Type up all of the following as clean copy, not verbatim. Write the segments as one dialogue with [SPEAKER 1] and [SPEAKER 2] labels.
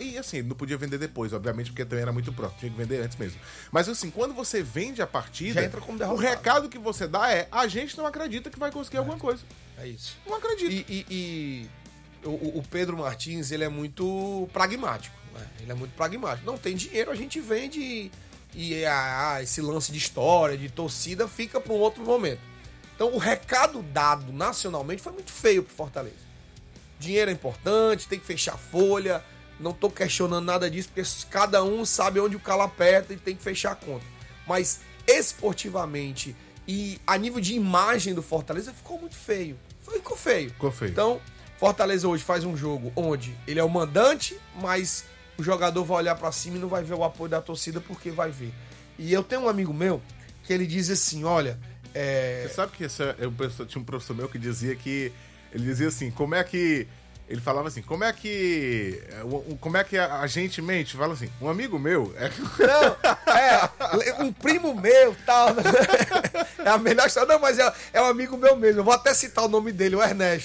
[SPEAKER 1] E assim, ele não podia vender depois, obviamente, porque também era muito próximo, tinha que vender antes mesmo. Mas assim, quando você vende a partida,
[SPEAKER 2] já entra como
[SPEAKER 1] o
[SPEAKER 2] derrotado.
[SPEAKER 1] recado que você dá é: a gente não acredita que vai conseguir alguma coisa.
[SPEAKER 2] É isso.
[SPEAKER 1] Não acredita.
[SPEAKER 2] E o Pedro Martins, ele é muito pragmático, né? Ele é muito pragmático. Não tem dinheiro, a gente vende e esse lance de história, de torcida, fica para um outro momento. Então, o recado dado nacionalmente foi muito feio pro Fortaleza. Dinheiro é importante, tem que fechar a folha. Não tô questionando nada disso, porque cada um sabe onde o calo aperta e tem que fechar a conta. Mas, esportivamente e a nível de imagem do Fortaleza, ficou muito feio. Ficou feio.
[SPEAKER 1] Ficou feio.
[SPEAKER 2] Então, Fortaleza hoje faz um jogo onde ele é o mandante, mas o jogador vai olhar pra cima e não vai ver o apoio da torcida porque vai ver. E eu tenho um amigo meu que ele diz assim, olha...
[SPEAKER 1] Você sabe que tinha um professor meu que dizia que... Ele dizia assim, como é que... Ele falava assim, como é que a gente mente? Fala assim, um amigo meu...
[SPEAKER 2] um primo meu, tal. É a melhor história. Não, mas é um amigo meu mesmo. Eu vou até citar o nome dele, o Ernesto.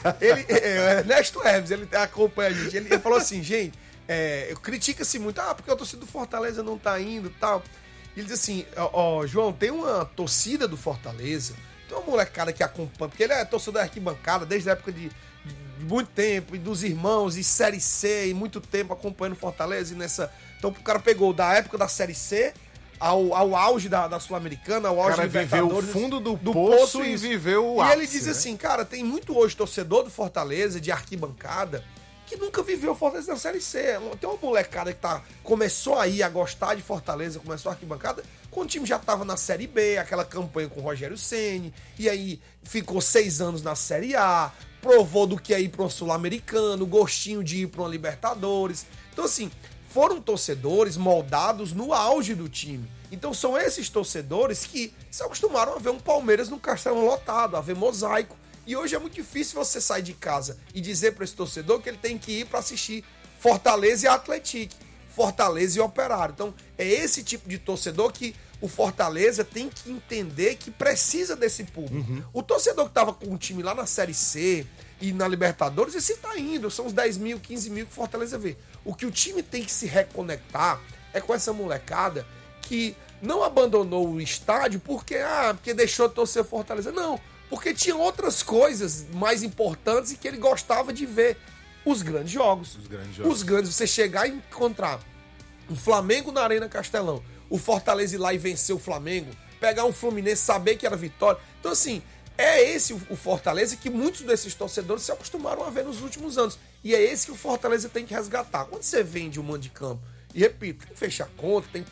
[SPEAKER 2] O Ernesto Hermes, ele acompanha a gente. Ele falou assim, gente, critica-se muito, porque a torcida do Fortaleza não tá indo e tal. E ele diz assim, João, tem uma torcida do Fortaleza, tem uma molecada que acompanha, porque ele é torcedor da arquibancada desde a época de muito tempo, e dos irmãos, e Série C, e muito tempo acompanhando Fortaleza, e nessa... Então o cara pegou da época da Série C ao auge da Sul-Americana, ao auge da
[SPEAKER 1] Libertadores. O cara viveu o fundo do poço e viveu o ápice.
[SPEAKER 2] E ele diz assim, cara, tem muito hoje torcedor do Fortaleza, de arquibancada, que nunca viveu o Fortaleza na Série C. Tem uma molecada que começou aí a gostar de Fortaleza, começou a arquibancada, quando o time já estava na Série B, aquela campanha com o Rogério Ceni, e aí ficou 6 anos na Série A, provou do que é ir para o Sul-Americano, gostinho de ir para uma Libertadores. Então, assim, foram torcedores moldados no auge do time. Então, são esses torcedores que se acostumaram a ver um Palmeiras no Castelão lotado, a ver mosaico. E hoje é muito difícil você sair de casa e dizer para esse torcedor que ele tem que ir para assistir Fortaleza e Atlético, Fortaleza e Operário. Então, é esse tipo de torcedor que o Fortaleza tem que entender que precisa desse público. Uhum. O torcedor que estava com o time lá na Série C e na Libertadores, esse tá indo. São uns 10 mil, 15 mil que o Fortaleza vê. O que o time tem que se reconectar é com essa molecada que não abandonou o estádio porque deixou de torcer Fortaleza. Não, porque tinha outras coisas mais importantes e que ele gostava de ver. Os grandes jogos. Os grandes. Você chegar e encontrar um Flamengo na Arena Castelão, o Fortaleza ir lá e vencer o Flamengo, pegar um Fluminense, saber que era vitória. Então, assim, é esse o Fortaleza que muitos desses torcedores se acostumaram a ver nos últimos anos. E é esse que o Fortaleza tem que resgatar. Quando você vende um mando de campo, e repito, tem que fechar conta, tem que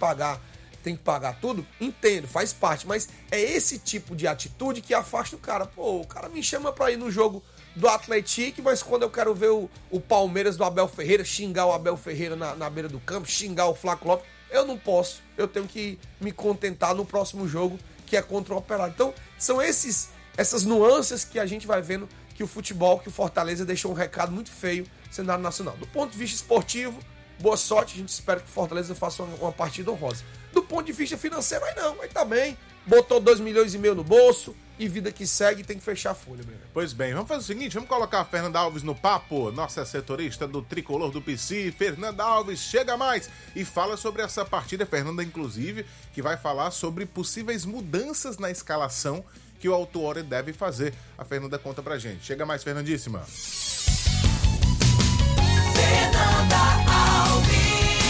[SPEAKER 2] pagar tudo, entendo, faz parte, mas é esse tipo de atitude que afasta o cara. Pô, o cara me chama pra ir no jogo do Atlético, mas quando eu quero ver o Palmeiras do Abel Ferreira, xingar o Abel Ferreira na beira do campo, xingar o Flaco Lopes, eu não posso. Eu tenho que me contentar no próximo jogo, que é contra o Operário. Então, são essas nuances que a gente vai vendo que o futebol, que o Fortaleza deixou um recado muito feio no cenário nacional. Do ponto de vista esportivo, boa sorte, a gente espera que o Fortaleza faça uma partida honrosa. Do ponto de vista financeiro, aí não, aí tá bem, botou 2,5 milhões no bolso e vida que segue, tem que fechar a folha, meu.
[SPEAKER 1] Pois bem, vamos fazer o seguinte, vamos colocar a Fernanda Alves no papo, nossa setorista do Tricolor do PC. Fernanda Alves, chega mais e fala sobre essa partida, Fernanda, inclusive, que vai falar sobre possíveis mudanças na escalação que o Autuori deve fazer. A Fernanda conta pra gente. Chega mais, Fernandíssima.
[SPEAKER 3] Fernanda Alves.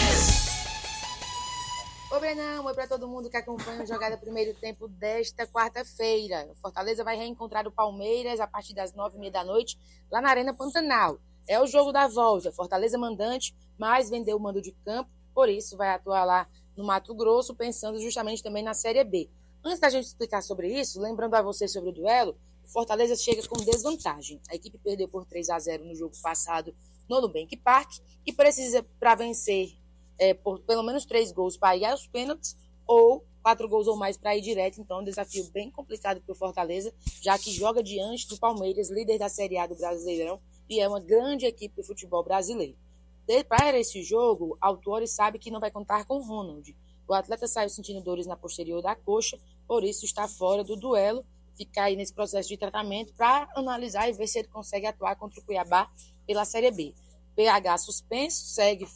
[SPEAKER 3] Oi, Brenão. Oi pra todo mundo que acompanha a jogada primeiro tempo desta quarta-feira. O Fortaleza vai reencontrar o Palmeiras a partir das 9h30 da noite, lá na Arena Pantanal. É o jogo da volta. Fortaleza mandante, mas vendeu o mando de campo, por isso vai atuar lá no Mato Grosso, pensando justamente também na Série B. Antes da gente explicar sobre isso, lembrando a vocês sobre o duelo, o Fortaleza chega com desvantagem. A equipe perdeu por 3-0 no jogo passado no Nubank Park e precisa, para vencer, por pelo menos 3 gols para ir aos pênaltis ou 4 gols ou mais para ir direto. Então, um desafio bem complicado para o Fortaleza, já que joga diante do Palmeiras, líder da Série A do Brasileirão, e é uma grande equipe do futebol brasileiro. Para esse jogo, Autuori sabe que não vai contar com o Ronald. O atleta saiu sentindo dores na posterior da coxa, por isso está fora do duelo, fica aí nesse processo de tratamento para analisar e ver se ele consegue atuar contra o Cuiabá pela Série B. PH suspenso, segue